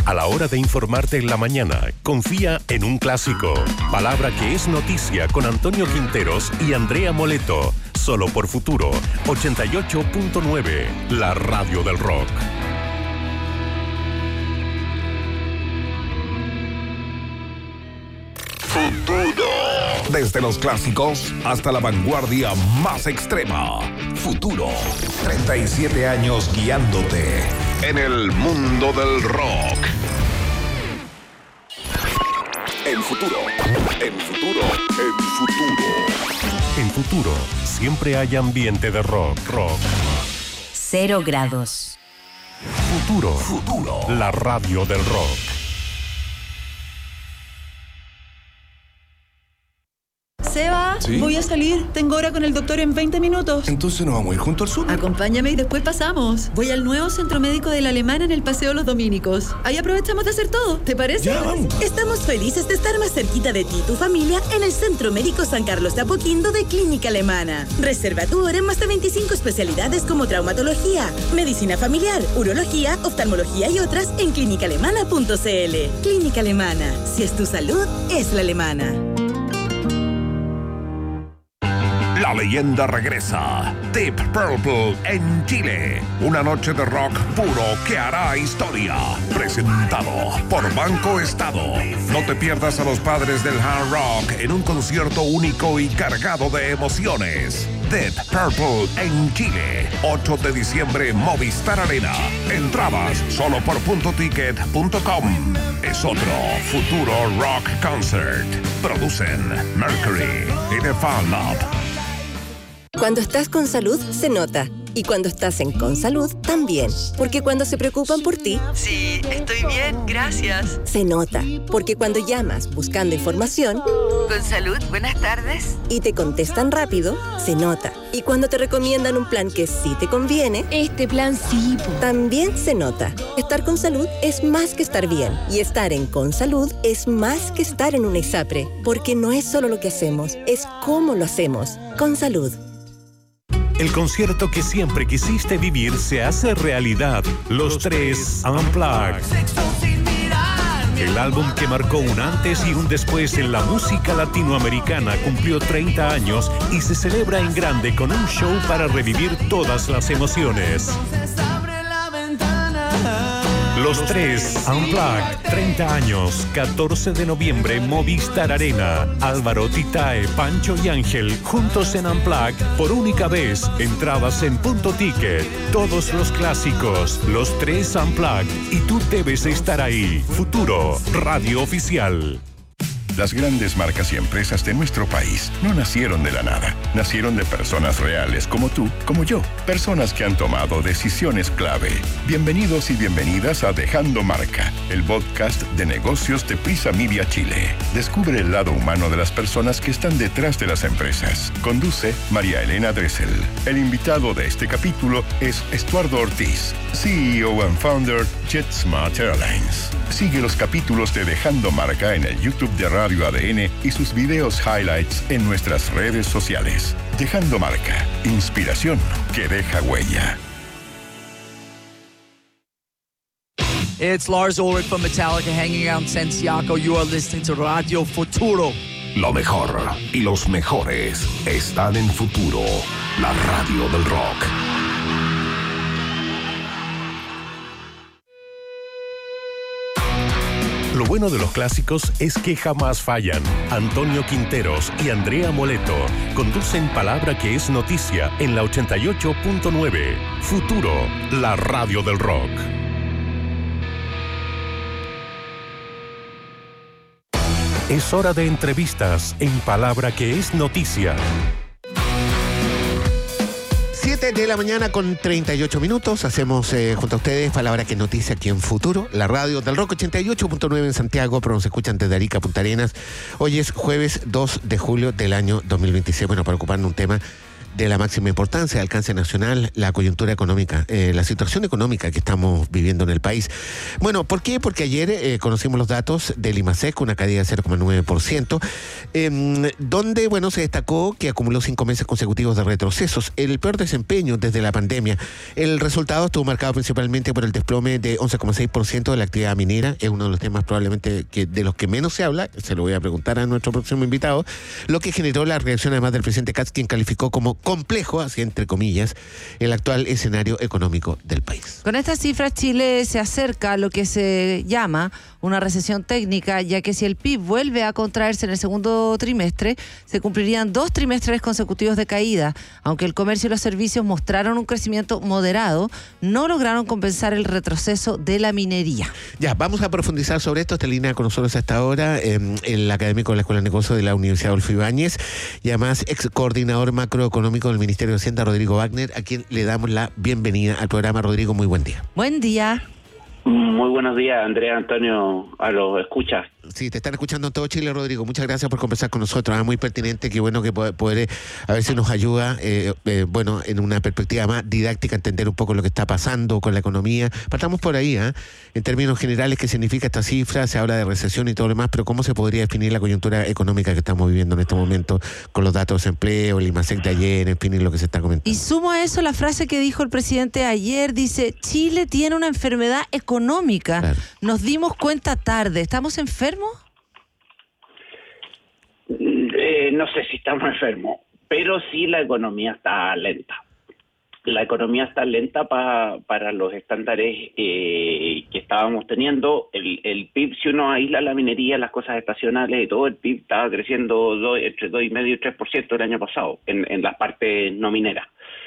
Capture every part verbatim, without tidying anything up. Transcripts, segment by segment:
A la hora de informarte en la mañana, confía en un clásico. Palabra que es noticia con Antonio Quinteros y Andrea Moleto. Solo por Futuro ochenta y ocho punto nueve, la radio del rock. Futuro. Desde los clásicos hasta la vanguardia más extrema. Futuro. treinta y siete años guiándote en el mundo del rock. En Futuro. En Futuro. En Futuro. En Futuro siempre hay ambiente de rock. Rock. Cero grados. Futuro. Futuro. La radio del rock. Seba, ¿Sí? Voy a salir. Tengo hora con el doctor en veinte minutos. Entonces nos vamos a ir junto al sur. Acompáñame y después pasamos. Voy al nuevo centro médico de la Alemana en el Paseo Los Dominicos. Ahí aprovechamos de hacer todo. ¿Te parece? Ya, vamos. Estamos felices de estar más cerquita de ti y tu familia en el Centro Médico San Carlos de Apoquindo de Clínica Alemana. Reserva tu hora en más de veinticinco especialidades como traumatología, medicina familiar, urología, oftalmología y otras en clínica alemana punto c l. Clínica Alemana. Si es tu salud, es la alemana. La leyenda regresa. Deep Purple en Chile. Una noche de rock puro que hará historia. Presentado por Banco Estado. No te pierdas a los padres del hard rock en un concierto único y cargado de emociones. Deep Purple en Chile. ocho de diciembre, Movistar Arena. Entradas solo por punto ticket punto com. Es otro Futuro Rock Concert. Producen Mercury y The Fan Lab. Cuando estás con salud, se nota. Y cuando estás en Consalud, también. Porque cuando se preocupan por ti... Sí, estoy bien, gracias. Se nota. Porque cuando llamas buscando información... Consalud, buenas tardes. Y te contestan rápido, se nota. Y cuando te recomiendan un plan que sí te conviene... Este plan sí, po. También se nota. Estar con salud es más que estar bien. Y estar en Consalud es más que estar en una ISAPRE. Porque no es solo lo que hacemos, es cómo lo hacemos. Consalud. El concierto que siempre quisiste vivir se hace realidad. Los Tres Unplugged. El álbum que marcó un antes y un después en la música latinoamericana cumplió treinta años y se celebra en grande con un show para revivir todas las emociones. Los Tres Unplugged, treinta años, catorce de noviembre, Movistar Arena. Álvaro, Titae, Pancho y Ángel, juntos en Unplugged, por única vez. Entradas en Punto Ticket. Todos los clásicos, Los Tres Unplugged. Y tú debes estar ahí. Futuro, Radio Oficial. Las grandes marcas y empresas de nuestro país no nacieron de la nada. Nacieron de personas reales como tú, como yo. Personas que han tomado decisiones clave. Bienvenidos y bienvenidas a Dejando Marca, el podcast de negocios de Prisa Media Chile. Descubre el lado humano de las personas que están detrás de las empresas. Conduce María Elena Dressel. El invitado de este capítulo es Estuardo Ortiz, C E O and founder JetSmart Airlines. Sigue los capítulos de Dejando Marca en el YouTube de Radio A D N y sus videos highlights en nuestras redes sociales. Dejando Marca, inspiración que deja huella. It's Lars Ulrich from Metallica hanging out in Santiago. You are listening to Radio Futuro. Lo mejor y los mejores están en Futuro, la radio del rock. Lo bueno de los clásicos es que jamás fallan. Antonio Quinteros y Andrea Moleto conducen Palabra que es noticia en la ochenta y ocho punto nueve. Futuro, la radio del rock. Es hora de entrevistas en Palabra que es noticia. siete de la mañana con treinta y ocho minutos. Hacemos eh, junto a ustedes Palabra que es noticia aquí en Futuro, la radio del rock ochenta y ocho punto nueve en Santiago, pero nos escuchan desde Arica, Punta Arenas. Hoy es jueves dos de julio del año dos mil veintiséis. Bueno, para ocuparnos un tema de la máxima importancia, de alcance nacional, la coyuntura económica, eh, la situación económica que estamos viviendo en el país. Bueno, ¿por qué? Porque ayer eh, conocimos los datos del IMASEC, una caída de cero coma nueve por ciento, eh, donde, bueno, se destacó que acumuló cinco meses consecutivos de retrocesos, el peor desempeño desde la pandemia. El resultado estuvo marcado principalmente por el desplome de once coma seis por ciento de la actividad minera, es uno de los temas probablemente que de los que menos se habla, se lo voy a preguntar a nuestro próximo invitado, lo que generó la reacción además del presidente Katz, quien calificó como complejo, así entre comillas, el actual escenario económico del país. Con estas cifras, Chile se acerca a lo que se llama una recesión técnica, ya que si el P I B vuelve a contraerse en el segundo trimestre, se cumplirían dos trimestres consecutivos de caída. Aunque el comercio y los servicios mostraron un crecimiento moderado, no lograron compensar el retroceso de la minería. Ya, vamos a profundizar sobre esto. Está en línea con nosotros hasta ahora eh, el académico de la Escuela de Negocios de la Universidad Adolfo Ibáñez y además ex coordinador macroeconómico del Ministerio de Hacienda, Rodrigo Wagner, a quien le damos la bienvenida al programa. Rodrigo, muy buen día. Buen día. Muy buenos días, Andrea, Antonio, a los escuchas. Sí, te están escuchando en todo Chile, Rodrigo. Muchas gracias por conversar con nosotros. Es muy pertinente, qué bueno que poder, poder a ver si nos ayuda, eh, eh, bueno, en una perspectiva más didáctica, entender un poco lo que está pasando con la economía. Partamos por ahí, ¿eh? En términos generales, ¿qué significa esta cifra? Se habla de recesión y todo lo demás, pero ¿cómo se podría definir la coyuntura económica que estamos viviendo en este momento con los datos de empleo, el IMASEC de ayer, en fin, y lo que se está comentando? Y sumo a eso la frase que dijo el presidente ayer, dice, Chile tiene una enfermedad económica. Claro. Nos dimos cuenta tarde. ¿Estamos enfermos? Eh, no sé si estamos enfermos, pero sí la economía está lenta. La economía está lenta pa, para los estándares eh, que estábamos teniendo. El, el P I B, si uno aísla la minería, las cosas estacionales y todo, el P I B estaba creciendo do, entre dos coma cinco y tres por ciento el año pasado en, en las partes no mineras.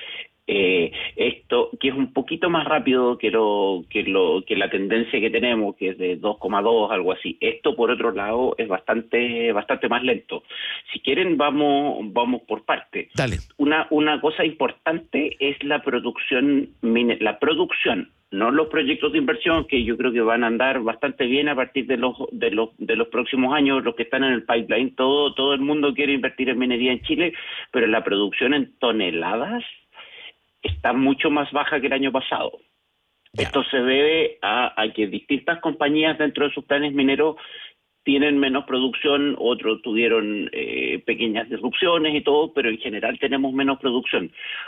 Eh, esto que es un poquito más rápido que lo que lo que la tendencia que tenemos, que es de dos coma dos, algo así. Esto, por otro lado, es bastante bastante más lento. Si quieren, vamos vamos por parte. Dale. Una una cosa importante es la producción la producción, no los proyectos de inversión, que yo creo que van a andar bastante bien a partir de los de los de los próximos años, los que están en el pipeline. Todo todo el mundo quiere invertir en minería en Chile, pero la producción en toneladas está mucho más baja que el año pasado. Yeah. Esto se debe a, a que distintas compañías dentro de sus planes mineros tienen menos producción, otros tuvieron eh, pequeñas disrupciones y todo, pero en general tenemos menos producción.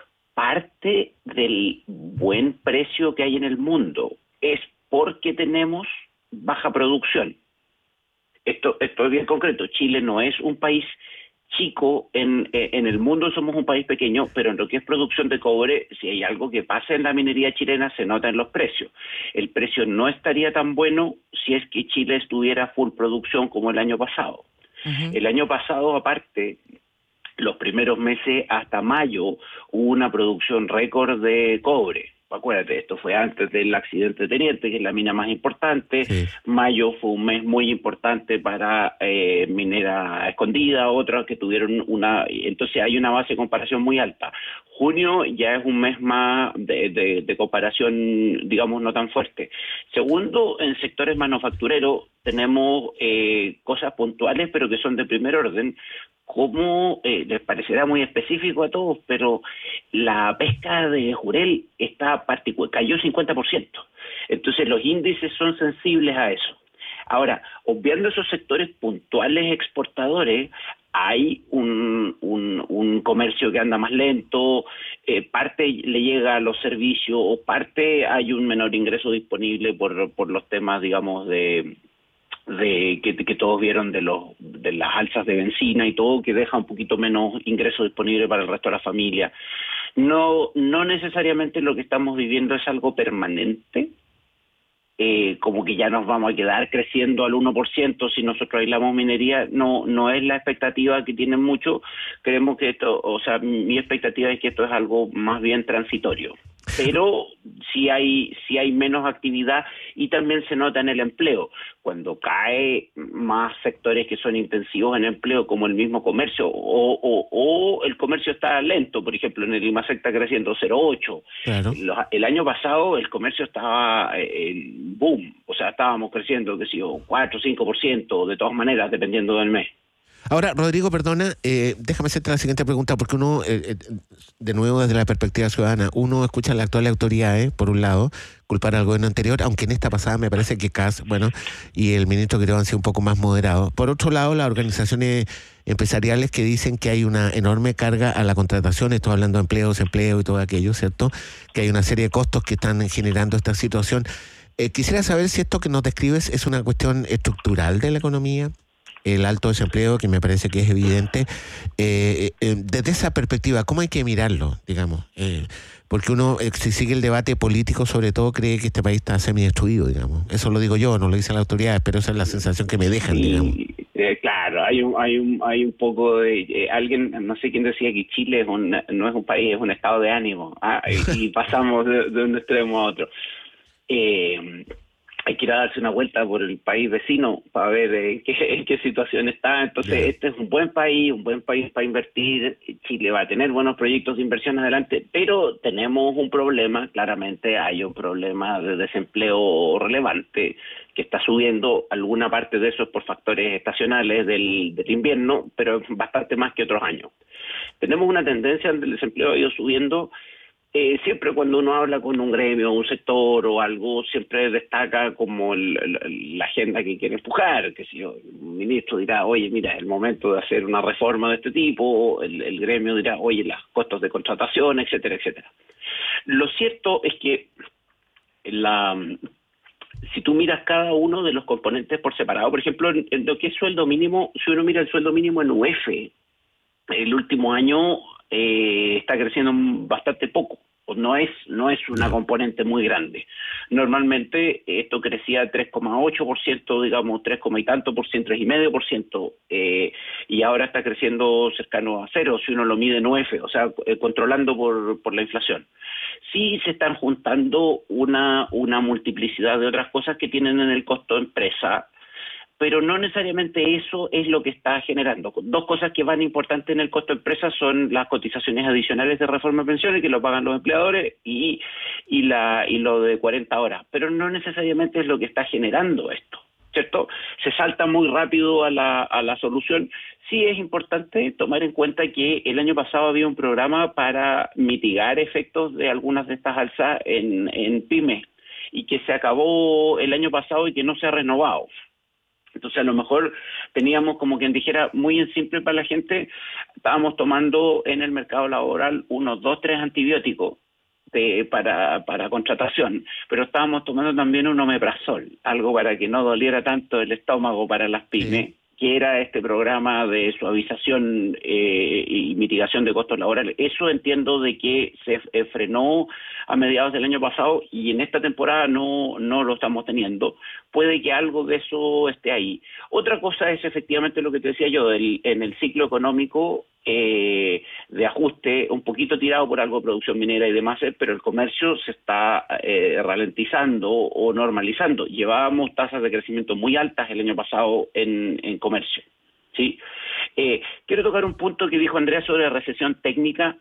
Parte del buen precio que hay en el mundo es porque tenemos baja producción. Esto, esto es bien concreto. Chile no es un país chico, en, en el mundo somos un país pequeño, pero en lo que es producción de cobre, si hay algo que pasa en la minería chilena, se nota en los precios. El precio no estaría tan bueno si es que Chile estuviera full producción como el año pasado. Uh-huh. El año pasado, aparte, los primeros meses hasta mayo, hubo una producción récord de cobre. Acuérdate, esto fue antes del accidente de Teniente, que es la mina más importante. Sí. Mayo fue un mes muy importante para eh, Minera Escondida, otras que tuvieron una... Entonces hay una base de comparación muy alta. Junio ya es un mes más de, de, de comparación, digamos, no tan fuerte. Segundo, en sectores manufactureros tenemos eh, cosas puntuales, pero que son de primer orden, como eh, les parecerá muy específico a todos, pero la pesca de jurel está particular, cayó cincuenta por ciento. Entonces los índices son sensibles a eso. Ahora, obviando esos sectores puntuales exportadores, hay un, un, un comercio que anda más lento, eh, parte le llega a los servicios, o parte hay un menor ingreso disponible por, por los temas, digamos, de... de que, que todos vieron de los de las alzas de benzina y todo, que deja un poquito menos ingreso disponible para el resto de la familia. No no necesariamente lo que estamos viviendo es algo permanente, eh, como que ya nos vamos a quedar creciendo al uno por ciento si nosotros aislamos minería. No no es la expectativa que tienen muchos. Creemos que esto, o sea, mi expectativa es que esto es algo más bien transitorio. Pero sí hay sí hay menos actividad y también se nota en el empleo. Cuando cae más sectores que son intensivos en empleo, como el mismo comercio, o, o, o el comercio está lento, por ejemplo, en el IMASEC está creciendo cero coma ocho. Claro. Los, el año pasado el comercio estaba en boom, o sea, estábamos creciendo, qué sé yo, cuatro o cinco por ciento, de todas maneras, dependiendo del mes. Ahora, Rodrigo, perdona, eh, déjame hacerte la siguiente pregunta, porque uno, eh, eh, de nuevo desde la perspectiva ciudadana, uno escucha a la actual autoridad, eh, por un lado, culpar al gobierno anterior, aunque en esta pasada me parece que Kass, bueno, y el ministro creo han sido un poco más moderados. Por otro lado, las organizaciones empresariales que dicen que hay una enorme carga a la contratación, estoy hablando de empleo, desempleo y todo aquello, ¿cierto? Que hay una serie de costos que están generando esta situación. Eh, quisiera saber si esto que nos describes es una cuestión estructural de la economía, el alto desempleo, que me parece que es evidente. Eh, eh, desde esa perspectiva, ¿cómo hay que mirarlo, digamos? Eh, porque uno, eh, si sigue el debate político, sobre todo, cree que este país está semi-destruido, digamos. Eso lo digo yo, no lo dicen las autoridades, pero esa es la sensación que me dejan, sí, digamos. Eh, claro, hay un, hay un, hay un poco de... Eh, alguien, no sé quién decía que Chile es un, no es un país, es un estado de ánimo. Ah, y, y pasamos de, de un extremo a otro. Eh... Hay que ir a darse una vuelta por el país vecino para ver eh, qué, en qué situación está. Entonces, yeah. Este es un buen país, un buen país para invertir. Chile va a tener buenos proyectos de inversión adelante, pero tenemos un problema, claramente hay un problema de desempleo relevante que está subiendo. Alguna parte de eso es por factores estacionales del, del invierno, pero bastante más que otros años. Tenemos una tendencia donde el desempleo ha ido subiendo. Eh, siempre cuando uno habla con un gremio, un sector o algo, siempre destaca como el, el, la agenda que quiere empujar, que si yo, el ministro dirá, oye, mira, es el momento de hacer una reforma de este tipo, el, el gremio dirá, oye, los costos de contratación, etcétera, etcétera. Lo cierto es que la... si tú miras cada uno de los componentes por separado, por ejemplo, en, en lo que es sueldo mínimo, si uno mira el sueldo mínimo en U E F, el último año eh, está creciendo bastante poco. No es no es una componente muy grande. Normalmente esto crecía tres coma ocho por ciento, digamos, tres, y tanto por ciento, tres y medio por ciento, eh, y ahora está creciendo cercano a cero si uno lo mide en U E F, o sea, eh, controlando por, por la inflación. Sí se están juntando una, una multiplicidad de otras cosas que tienen en el costo de empresa, pero no necesariamente eso es lo que está generando. Dos cosas que van importantes en el costo de empresa son las cotizaciones adicionales de reforma de pensiones, que lo pagan los empleadores, y, y, la, y lo de cuarenta horas, pero no necesariamente es lo que está generando esto, ¿cierto? Se salta muy rápido a la, a la solución. Sí es importante tomar en cuenta que el año pasado había un programa para mitigar efectos de algunas de estas alzas en, en pymes, y que se acabó el año pasado y que no se ha renovado. Entonces, a lo mejor teníamos, como quien dijera, muy en simple para la gente, estábamos tomando en el mercado laboral unos dos, tres antibióticos de, para, para contratación, pero estábamos tomando también un omeprazol, algo para que no doliera tanto el estómago para las pymes, sí, que era este programa de suavización eh, y mitigación de costos laborales. Eso entiendo de que se eh, frenó a mediados del año pasado y en esta temporada no, no lo estamos teniendo. Puede que algo de eso esté ahí. Otra cosa es efectivamente lo que te decía yo, del, en el ciclo económico eh, de ajuste, un poquito tirado por algo de producción minera y demás, pero el comercio se está eh, ralentizando o normalizando. Llevábamos tasas de crecimiento muy altas el año pasado en, en comercio, ¿sí? Eh, quiero tocar un punto que dijo Andrea sobre la recesión técnica.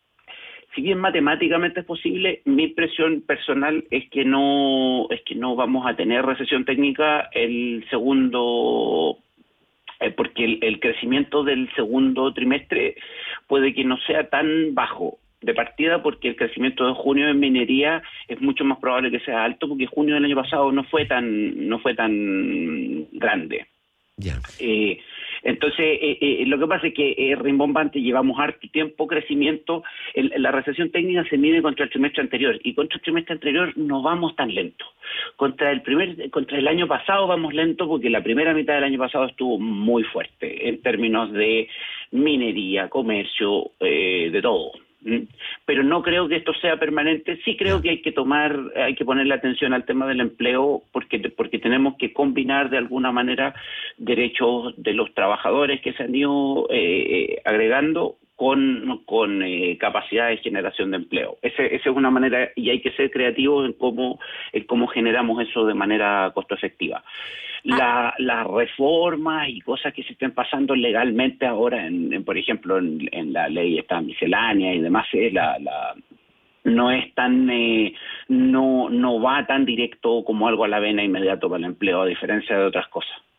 Si bien matemáticamente es posible, mi impresión personal es que no es que no vamos a tener recesión técnica el segundo, eh, porque el, el crecimiento del segundo trimestre puede que no sea tan bajo de partida, porque el crecimiento de junio en minería es mucho más probable que sea alto, porque junio del año pasado no fue tan no fue tan grande. Yeah. Eh, entonces, eh, eh, lo que pasa es que eh, rimbombante, llevamos harto tiempo crecimiento. El, la recesión técnica se mide contra el trimestre anterior, y contra el trimestre anterior no vamos tan lento. Contra el primer, contra el año pasado vamos lento, porque la primera mitad del año pasado estuvo muy fuerte en términos de minería, comercio, eh, de todo. Pero no creo que esto sea permanente. Sí creo que hay que tomar, hay que ponerle atención al tema del empleo, porque porque tenemos que combinar de alguna manera derechos de los trabajadores que se han ido eh, agregando con, con eh, capacidad de generación de empleo. Ese, esa es una manera, y hay que ser creativos en cómo, en cómo generamos eso de manera costo efectiva. La, las reformas y cosas que se estén pasando legalmente ahora, en, en por ejemplo, en, en la ley esta miscelánea y demás, eh, la, la no es tan eh, no no va tan directo como algo a la vena inmediato para el empleo, a diferencia de otras cosas.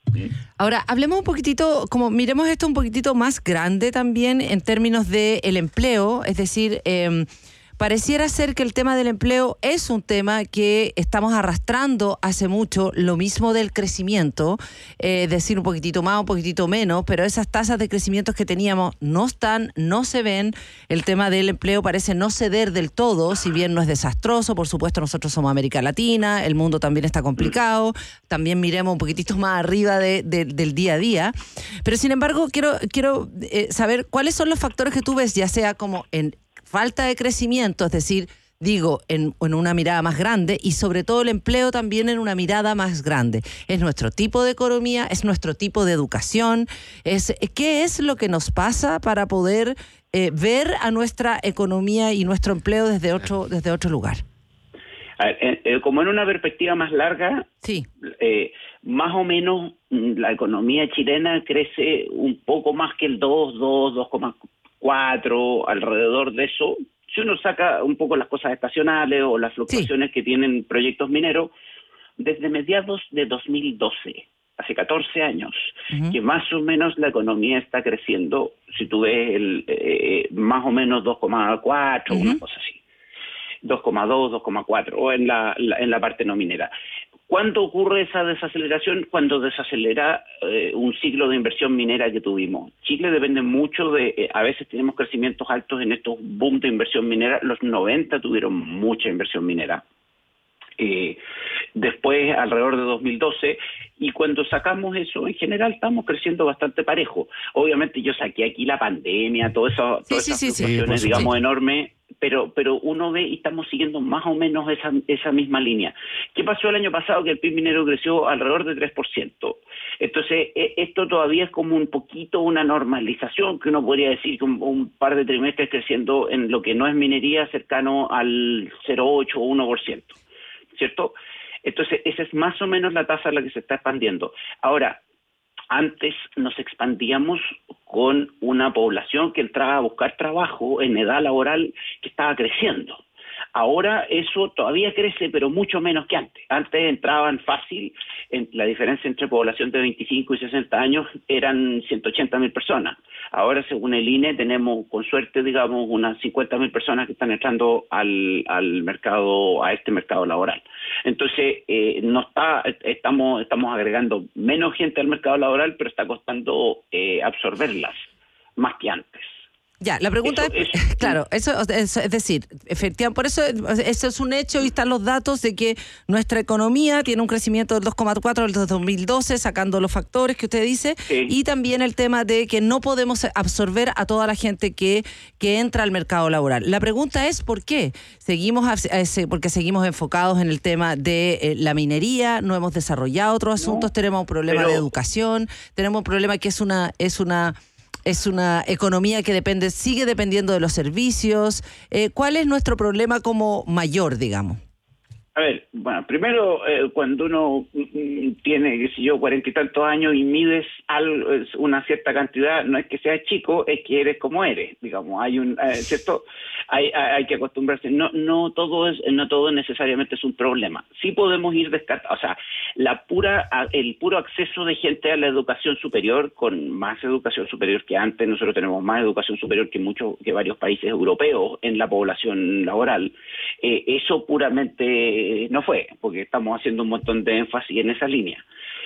Ahora, hablemos un poquitito, como miremos esto un poquitito más grande también en términos del empleo, es decir, eh, pareciera ser que el tema del empleo es un tema que estamos arrastrando hace mucho, lo mismo del crecimiento, eh, es decir, un poquitito más, un poquitito menos, pero esas tasas de crecimiento que teníamos no están, no se ven. El tema del empleo parece no ceder del todo, si bien no es desastroso. Por supuesto, nosotros somos América Latina, el mundo también está complicado, también miremos un poquitito más arriba de, de, del día a día. Pero sin embargo, quiero, quiero eh, saber cuáles son los factores que tú ves, ya sea como en falta de crecimiento, es decir, digo, en, en una mirada más grande, y sobre todo el empleo también en una mirada más grande. Es nuestro tipo de economía, es nuestro tipo de educación, es ¿qué es lo que nos pasa para poder eh, ver a nuestra economía y nuestro empleo desde otro, desde otro lugar? A ver, eh, eh, como en una perspectiva más larga, sí. eh, más o menos la economía chilena crece un poco más que el dos, dos, dos coma cuatro, alrededor de eso. Si uno saca un poco las cosas estacionales o las fluctuaciones sí. que tienen proyectos mineros, desde mediados de dos mil doce, hace catorce años, uh-huh. que más o menos la economía está creciendo, si tú ves el, eh, más o menos dos coma cuatro, uh-huh. una cosa así, dos coma dos, dos coma cuatro, o en la, la, en la parte no minera. ¿Cuándo ocurre esa desaceleración? Cuando desacelera eh, un ciclo de inversión minera que tuvimos. Chile depende mucho de, eh, a veces tenemos crecimientos altos en estos boom de inversión minera. Los noventa tuvieron mucha inversión minera. Eh, después, alrededor de dos mil doce, y cuando sacamos eso, en general estamos creciendo bastante parejo. Obviamente yo saqué aquí la pandemia, todo eso, sí, todas sí, esas sí, fluctuaciones, sí, digamos, sí. enormes, pero pero uno ve y estamos siguiendo más o menos esa esa misma línea. ¿Qué pasó el año pasado? Que el P I B minero creció alrededor de tres por ciento. Entonces, esto todavía es como un poquito una normalización, que uno podría decir que un, un par de trimestres creciendo en lo que no es minería cercano al cero coma ocho o uno por ciento, ¿cierto? Entonces, esa es más o menos la tasa a la que se está expandiendo. Ahora, antes nos expandíamos con una población que entraba a buscar trabajo en edad laboral que estaba creciendo. Ahora eso todavía crece, pero mucho menos que antes. Antes entraban fácil, en la diferencia entre población de veinticinco y sesenta años eran ciento ochenta mil personas. Ahora, según el I N E, tenemos, con suerte, digamos, unas cincuenta mil personas que están entrando al, al mercado, a este mercado laboral. Entonces, eh, no está, estamos, estamos agregando menos gente al mercado laboral, pero está costando eh, absorberlas más que antes. Ya, la pregunta eso, es, es, claro, eso es, es decir, efectivamente, por eso eso es un hecho y están los datos de que nuestra economía tiene un crecimiento del dos coma cuatro del dos mil doce, sacando los factores que usted dice, sí. y también el tema de que no podemos absorber a toda la gente que, que entra al mercado laboral. La pregunta es ¿por qué? Seguimos porque seguimos enfocados en el tema de eh, la minería, no hemos desarrollado otros asuntos, no, tenemos un problema pero... de educación, tenemos un problema que es una es una Es una economía que depende, sigue dependiendo de los servicios. Eh, ¿Cuál es nuestro problema como mayor, digamos? A ver, bueno, primero, eh, cuando uno mm, tiene, qué sé yo, cuarenta y tantos años y mides algo, una cierta cantidad, no es que seas chico, es que eres como eres, digamos, hay un, eh, ¿cierto? Hay, hay que acostumbrarse. No, no todo es, no todo necesariamente es un problema. Sí podemos ir descartando, o sea, la pura, el puro acceso de gente a la educación superior, con más educación superior que antes, nosotros tenemos más educación superior que muchos, que varios países europeos en la población laboral. Eh, eso puramente no fue, porque estamos haciendo un montón de énfasis en esa línea.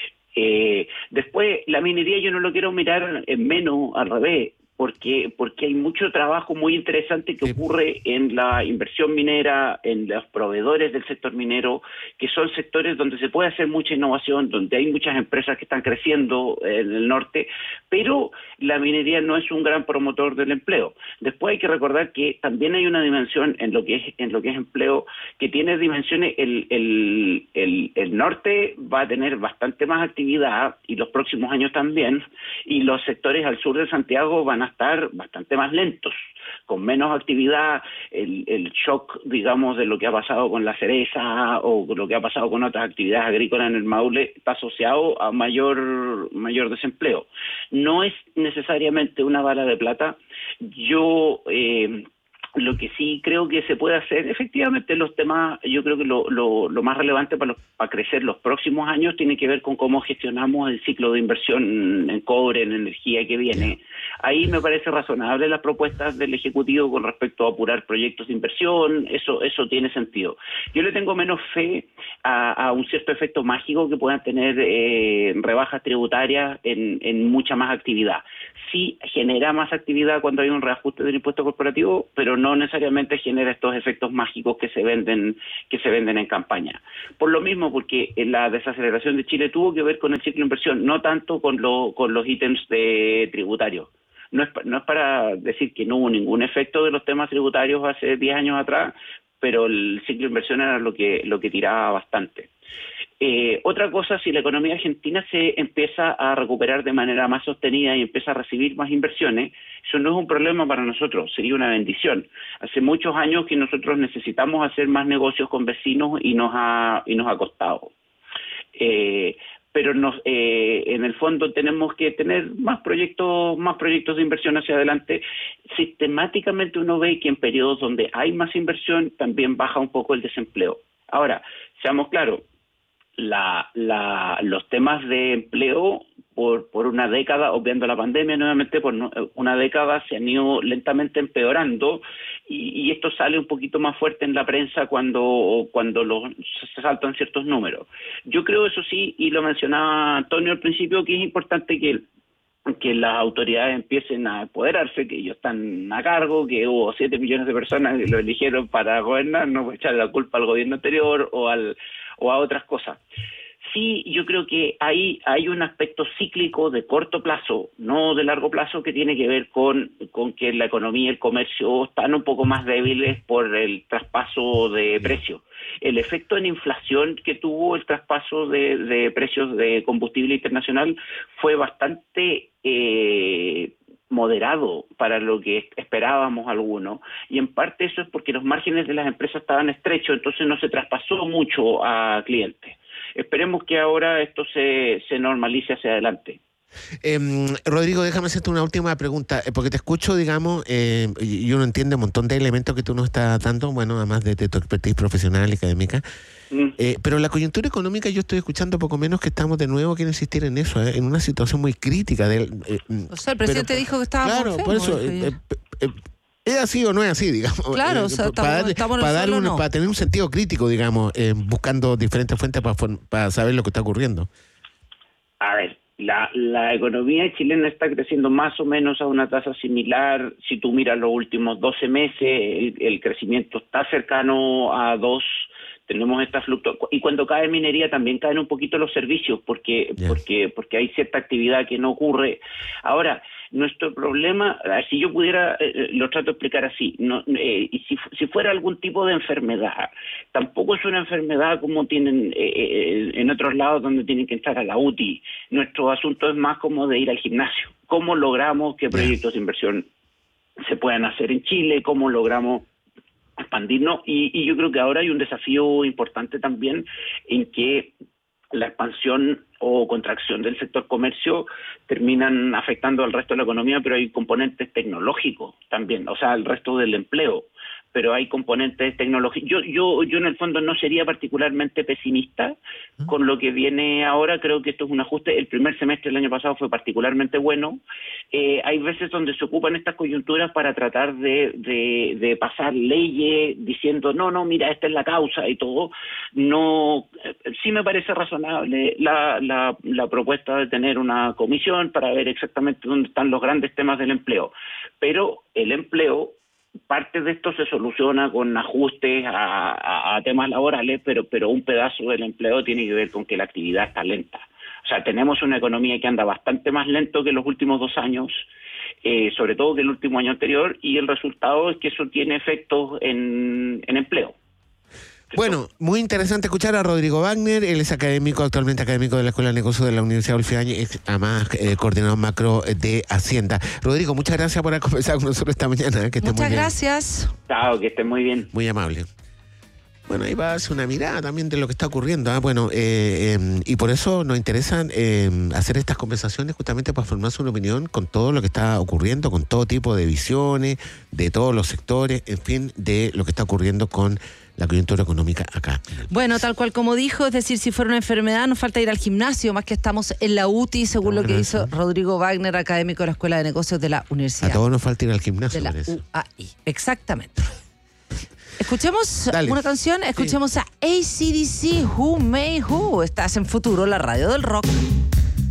Eh, después, la minería yo no lo quiero mirar en menos, al revés, porque porque hay mucho trabajo muy interesante que ocurre en la inversión minera, en los proveedores del sector minero, que son sectores donde se puede hacer mucha innovación, donde hay muchas empresas que están creciendo en el norte, pero la minería no es un gran promotor del empleo. Después hay que recordar que también hay una dimensión en lo que es en lo que es empleo, que tiene dimensiones, el, el, el, el norte va a tener bastante más actividad, y los próximos años también, y los sectores al sur de Santiago van a estar bastante más lentos, con menos actividad. El, el shock, digamos, de lo que ha pasado con la cereza o lo que ha pasado con otras actividades agrícolas en el Maule está asociado a mayor mayor desempleo. No es necesariamente una bala de plata. Yo eh, Lo que sí creo que se puede hacer, efectivamente, los temas, yo creo que lo, lo, lo más relevante para, los, para crecer los próximos años tiene que ver con cómo gestionamos el ciclo de inversión en cobre, en energía que viene. Ahí me parece razonable las propuestas del Ejecutivo con respecto a apurar proyectos de inversión, eso eso tiene sentido. Yo le tengo menos fe a, a un cierto efecto mágico que puedan tener eh, rebajas tributarias en, en mucha más actividad. Sí genera más actividad cuando hay un reajuste del impuesto corporativo, pero no necesariamente genera estos efectos mágicos que se venden que se venden en campaña. Por lo mismo, porque la desaceleración de Chile tuvo que ver con el ciclo de inversión, no tanto con, lo, con los ítems de tributarios. No es, no es para decir que no hubo ningún efecto de los temas tributarios hace diez años atrás, pero el ciclo de inversión era lo que, lo que tiraba bastante. Eh, otra cosa, si la economía argentina se empieza a recuperar de manera más sostenida y empieza a recibir más inversiones, eso no es un problema para nosotros, sería una bendición. Hace muchos años que nosotros necesitamos hacer más negocios con vecinos y nos ha, y nos ha costado. Eh, pero nos, eh, en el fondo tenemos que tener más proyectos, más proyectos de inversión hacia adelante. Sistemáticamente uno ve que en periodos donde hay más inversión también baja un poco el desempleo. Ahora, seamos claros, La, la, los temas de empleo por, por una década, obviando la pandemia nuevamente, por no, una década se han ido lentamente empeorando y, y esto sale un poquito más fuerte en la prensa cuando, cuando los, se saltan ciertos números. Yo creo, eso sí, y lo mencionaba Antonio al principio, que es importante que que las autoridades empiecen a apoderarse, que ellos están a cargo, que hubo siete millones de personas que lo eligieron para gobernar, no echarle la culpa al gobierno anterior o al o a otras cosas. Sí, yo creo que ahí hay un aspecto cíclico de corto plazo, no de largo plazo, que tiene que ver con, con que la economía y el comercio están un poco más débiles por el traspaso de precios. El efecto en inflación que tuvo el traspaso de, de precios de combustible internacional fue bastante eh, moderado para lo que esperábamos algunos, y en parte eso es porque los márgenes de las empresas estaban estrechos, entonces no se traspasó mucho a clientes. Esperemos que ahora esto se, se normalice hacia adelante. Eh, Rodrigo, déjame hacerte una última pregunta, porque te escucho, digamos, eh, y uno entiende un montón de elementos que tú nos estás dando, bueno, además de, de tu expertise profesional y académica, mm. eh, pero la coyuntura económica yo estoy escuchando poco menos que estamos de nuevo, quiero insistir en eso, eh, en una situación muy crítica. De, eh, o sea, el presidente pero, dijo que estaba claro, enfermo, por eso... Eh, eh, ¿Es así o no es así, digamos? Claro, eh, o sea, para, estamos, estamos para, darle un, no. para tener un sentido crítico, digamos, eh, buscando diferentes fuentes para, para saber lo que está ocurriendo. A ver, la, la economía chilena está creciendo más o menos a una tasa similar. Si tú miras los últimos doce meses, el, el crecimiento está cercano a dos. Tenemos esta fluctuación, y cuando cae minería también caen un poquito los servicios, porque yeah. porque porque hay cierta actividad que no ocurre. Ahora, nuestro problema, si yo pudiera, eh, lo trato de explicar así, no, eh, y si, si fuera algún tipo de enfermedad, tampoco es una enfermedad como tienen eh, eh, en otros lados donde tienen que entrar a la U T I. Nuestro asunto es más como de ir al gimnasio. ¿Cómo logramos que proyectos de inversión se puedan hacer en Chile? ¿Cómo logramos expandirnos? Y, y yo creo que ahora hay un desafío importante también en que la expansión o contracción del sector comercio terminan afectando al resto de la economía, pero hay componentes tecnológicos también, o sea, el resto del empleo, pero hay componentes tecnológicos. Yo, yo, yo en el fondo no sería particularmente pesimista con lo que viene ahora. Creo que esto es un ajuste. El primer semestre del año pasado fue particularmente bueno. Eh, hay veces donde se ocupan estas coyunturas para tratar de, de, de pasar leyes diciendo, no, no, mira, esta es la causa y todo. No, eh, sí me parece razonable la, la, la propuesta de tener una comisión para ver exactamente dónde están los grandes temas del empleo. Pero el empleo, parte de esto se soluciona con ajustes a, a, a temas laborales, pero, pero un pedazo del empleo tiene que ver con que la actividad está lenta. O sea, tenemos una economía que anda bastante más lento que los últimos dos años, eh, sobre todo que el último año anterior, y el resultado es que eso tiene efectos en, en empleo. Bueno, muy interesante escuchar a Rodrigo Wagner. Él es académico, actualmente académico de la Escuela de Negocios de la Universidad Olfiañez, es además eh, coordinador macro de Hacienda. Rodrigo, muchas gracias por haber conversado con nosotros esta mañana. Que muchas muy gracias. Chao, que esté muy bien. Muy amable. Bueno, ahí va a darse una mirada también de lo que está ocurriendo. ¿ah? Bueno, eh, eh, y por eso nos interesa eh, hacer estas conversaciones justamente para formarse una opinión con todo lo que está ocurriendo, con todo tipo de visiones, de todos los sectores, en fin, de lo que está ocurriendo con la coyuntura económica acá. Bueno, tal cual como dijo, es decir, si fuera una enfermedad nos falta ir al gimnasio, más que estamos en la U T I, según lo que hizo Rodrigo Wagner, académico de la Escuela de Negocios de la Universidad. A todos nos falta ir al gimnasio. De la U A I, exactamente. Escuchemos Dale. una canción, escuchemos sí. a A C D C, Who May Who. Estás en Futuro, la radio del rock.